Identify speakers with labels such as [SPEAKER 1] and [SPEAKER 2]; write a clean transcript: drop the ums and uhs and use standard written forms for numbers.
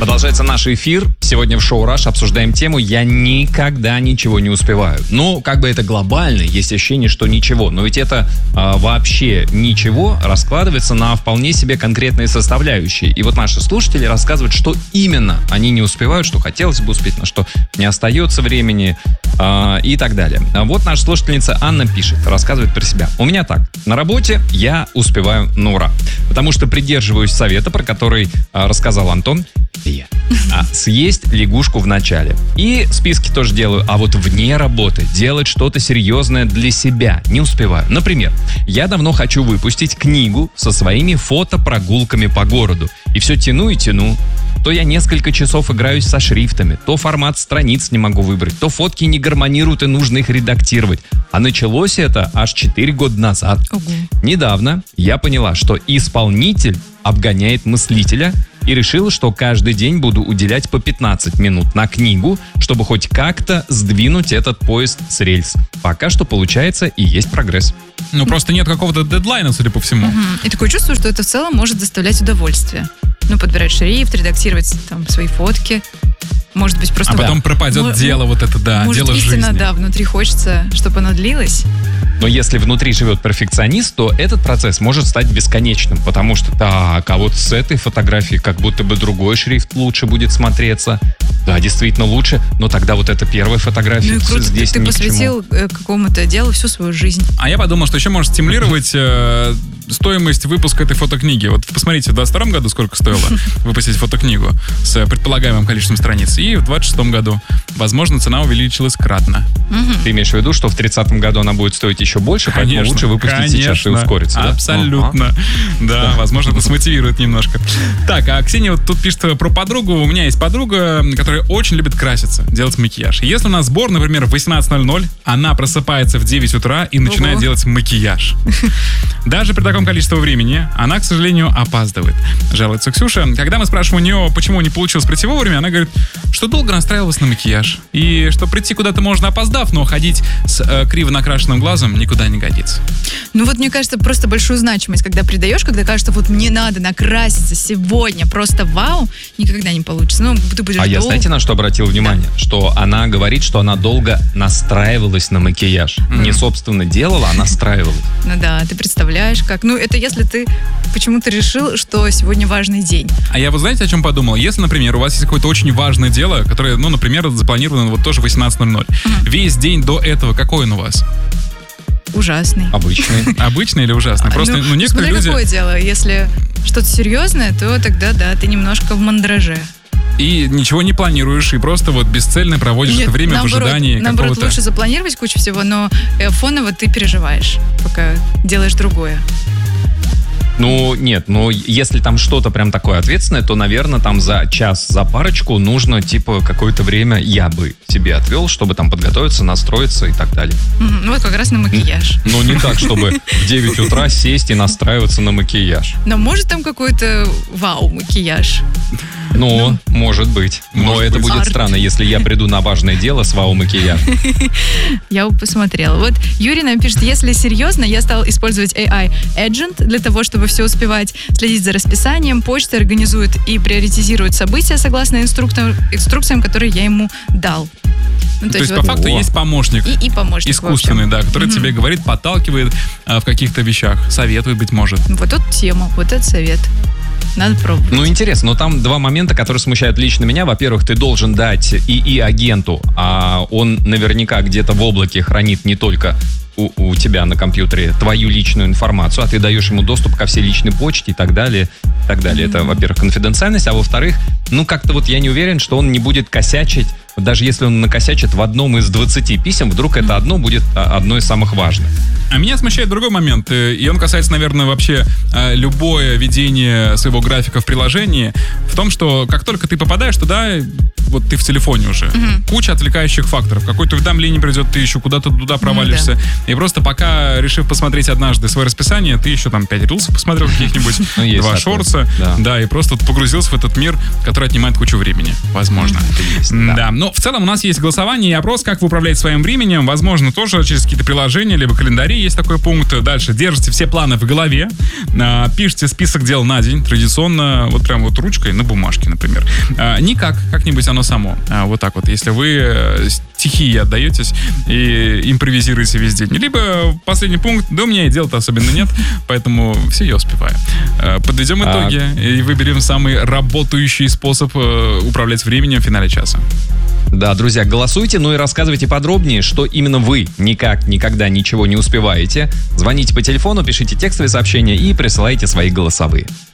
[SPEAKER 1] Продолжается наш эфир. Сегодня в шоу «Раш» обсуждаем тему «Я никогда ничего не успеваю». Ну, как бы это глобально, есть ощущение, что ничего. Но ведь это вообще ничего раскладывается на вполне себе конкретные составляющие. И вот наши слушатели рассказывают, что именно они не успевают, что хотелось бы успеть, на что не остается времени и так далее. Вот наша слушательница Анна пишет, рассказывает про себя. У меня так. На работе я успеваю на ура. Потому что придерживаюсь совета, про который рассказал Антон. Съесть лягушку в начале. И списки тоже делаю. А вот вне работы делать что-то серьезное для себя не успеваю. Например, я давно хочу выпустить книгу со своими фотопрогулками по городу. И все тяну и тяну. То я несколько часов играюсь со шрифтами, то формат страниц не могу выбрать, то фотки не гармонируют и нужно их редактировать. А началось это аж 4 года назад. Недавно я поняла, что исполнитель обгоняет мыслителя, и решила, что каждый день буду уделять по 15 минут на книгу, чтобы хоть как-то сдвинуть этот поезд с рельс. Пока что получается и есть прогресс.
[SPEAKER 2] Ну, просто нет какого-то дедлайна, судя по всему.
[SPEAKER 3] И такое чувство, что это в целом может доставлять удовольствие. Ну, подбирать шрифт, редактировать там свои фотки. Может быть, просто...
[SPEAKER 2] А потом пропадет дело вот это, да,
[SPEAKER 3] может,
[SPEAKER 2] дело жизни.
[SPEAKER 3] Может, истинно, да, внутри хочется, чтобы оно длилось.
[SPEAKER 1] Но если внутри живет перфекционист, то этот процесс может стать бесконечным, потому что так, а вот с этой фотографии как будто бы другой шрифт лучше будет смотреться. Да, действительно лучше, но тогда вот эта первая фотография,
[SPEAKER 3] ну и круто,
[SPEAKER 1] здесь
[SPEAKER 3] ты посвятил какому-то делу всю свою жизнь.
[SPEAKER 2] А я подумал, что еще может стимулировать стоимость выпуска этой фотокниги. Вот посмотрите, в 22 году сколько стоило выпустить фотокнигу с предполагаемым количеством страниц, и в 26 году, возможно, цена увеличилась кратно.
[SPEAKER 1] Ты имеешь в виду, что в 30-м году она будет стоить еще больше,
[SPEAKER 2] конечно,
[SPEAKER 1] поэтому лучше выпустить сейчас и ускориться? Да?
[SPEAKER 2] Абсолютно. Да, возможно, это смотивирует немножко. Так, а Ксения вот тут пишет про подругу. У меня есть подруга, которая очень любит краситься, делать макияж. И если у нас сбор, например, в 18:00, она просыпается в 9 утра и начинает делать макияж. Даже при таком количестве времени она, к сожалению, опаздывает. Жалуется Ксюша. Когда мы спрашиваем у нее, почему не получилось прийти вовремя, она говорит, что долго настраивалась на макияж. И что прийти куда-то можно опоздав, но ходить с криво накрашенным глазом никуда не годится.
[SPEAKER 3] Ну вот, мне кажется, просто большую значимость, когда придаешь, когда кажется, вот мне надо накраситься сегодня, просто вау, никогда не получится. Ну, ты будешь
[SPEAKER 1] я, знаете, на что обратил внимание? Что она говорит, что она долго настраивалась на макияж. Не, собственно, делала, а настраивалась.
[SPEAKER 3] Ну да, ты представляешь, как. Ну, это если ты почему-то решил, что сегодня важный день.
[SPEAKER 2] А я, вы знаете, о чем подумал? Если, например, у вас есть какое-то очень важное дело, которое, ну, например, запланировано вот тоже в 18:00. Весь день до этого какой он у вас?
[SPEAKER 3] Ужасный.
[SPEAKER 1] Обычный.
[SPEAKER 2] Обычный или ужасный? Просто, ну, некоторые люди...
[SPEAKER 3] какое дело? Если что-то серьезное, то тогда, да, ты немножко в мандраже.
[SPEAKER 2] И ничего не планируешь, и просто вот бесцельно проводишь это время в ожидании какого-то...
[SPEAKER 3] Наоборот, лучше запланировать кучу всего, но фоново ты переживаешь, пока делаешь другое.
[SPEAKER 1] Ну, нет, если там что-то прям такое ответственное, то, наверное, там за час, за парочку нужно, типа, какое-то время я бы себе отвел, чтобы там подготовиться, настроиться и так далее.
[SPEAKER 3] Ну, вот как раз на макияж.
[SPEAKER 1] Ну, не так, чтобы в 9 утра сесть и настраиваться на макияж.
[SPEAKER 3] Но может там какой-то вау-макияж?
[SPEAKER 1] Ну, может быть. Но это будет странно, если я приду на важное дело с вау-макияжем.
[SPEAKER 3] Я посмотрела. Вот Юрий нам пишет, если серьезно, я стал использовать AI Agent для того, чтобы все успевать, следить за расписанием, почта организует и приоритизирует события согласно инструкциям, которые я ему дал.
[SPEAKER 2] Ну, то есть по факту есть помощник.
[SPEAKER 3] И помощник.
[SPEAKER 2] Искусственный, да, который тебе говорит, подталкивает в каких-то вещах, советует, быть может.
[SPEAKER 3] Вот тут тема, вот этот совет. Надо пробовать.
[SPEAKER 1] Ну, интересно, но там два момента, которые смущают лично меня. Во-первых, ты должен дать ИИ-агенту, а он наверняка где-то в облаке хранит не только у тебя на компьютере твою личную информацию, а ты даешь ему доступ ко всей личной почте и так далее. И так далее. Это, во-первых, конфиденциальность, а во-вторых, ну, как-то вот я не уверен, что он не будет косячить, даже если он накосячит в одном из 20 писем, вдруг это одно будет одно из самых важных.
[SPEAKER 2] А меня смущает другой момент, и он касается, наверное, вообще любое ведение своего графика в приложении, в том, что как только ты попадаешь туда, вот ты в телефоне уже, куча отвлекающих факторов, какое-то уведомление придет, ты еще куда-то туда провалишься, и просто пока, решив посмотреть однажды свое расписание, ты еще там 5 рилсов посмотрел каких-нибудь, 2 шорца, да, и просто погрузился в этот мир, который отнимает кучу времени, возможно. Да, но в целом у нас есть голосование и опрос, как вы управляете своим временем, возможно, тоже через какие-то приложения, либо календари, голове, есть такой пункт. Дальше держите все планы в голове, пишите список дел на день, традиционно, вот прям вот ручкой на бумажке, например. Не как-нибудь оно само. Вот так вот, если вы стихии отдаетесь и импровизируете весь день. Либо последний пункт, да у меня и дел-то особенно нет, поэтому все я успеваю. Подведем итоги и выберем самый работающий способ управлять временем в финале часа.
[SPEAKER 1] Да, друзья, голосуйте, ну и рассказывайте подробнее, что именно вы никогда ничего не успеваете. Звоните по телефону, пишите текстовые сообщения и присылайте свои голосовые.